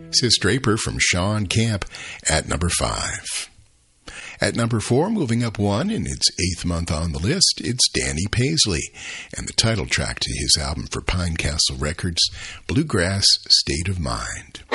Sis Draper from Sean Camp at number 5. At number 4, moving up 1 in its 8th month on the list, it's Danny Paisley and the title track to his album for Pine Castle Records, Bluegrass State of Mind.